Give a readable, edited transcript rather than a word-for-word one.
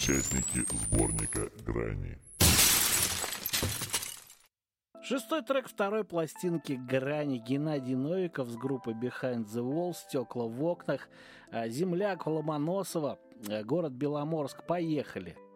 участники сборника «Грани». Шестой трек второй пластинки «Грани». Геннадий Новиков с группой Behind the Wall, «Стекла в окнах», земляк Ломоносова, город Беломорск. Поехали!